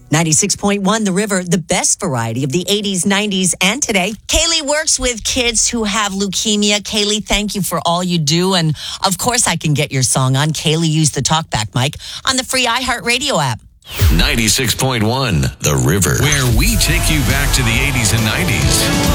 96.1 The River, the best variety of the 80s, 90s, and today. Kaylee works with kids who have leukemia. Kaylee, thank you for all you do. And of course, I can get your song on. Kaylee used the talkback mic on the free iHeartRadio app. 96.1 The River, where we take you back to the 80s and 90s.